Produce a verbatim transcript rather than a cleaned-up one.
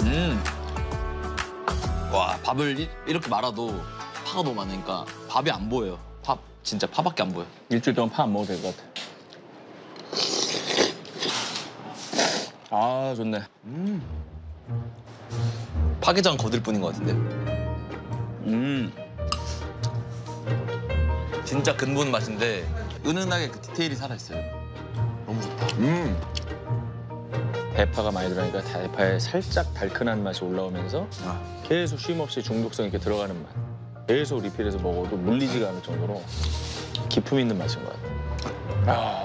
음. 와, 밥을 이, 이렇게 말아도 파가 너무 많으니까 밥이 안 보여요. 밥 진짜 파밖에 안 보여. 일주일 동안 파 안 먹어도 될 것 같아. 아, 좋네. 음. 파게장 거들 뿐인 것 같은데. 음. 진짜 근본 맛인데 은은하게 그 디테일이 살아있어요. 너무 좋다. 음. 대파가 많이 들어가니까 대파에 살짝 달큰한 맛이 올라오면서 아. 계속 쉼없이 중독성 있게 들어가는 맛. 계속 리필해서 먹어도 물리지가 않을 정도로 기품 있는 맛인 것 같아. 아.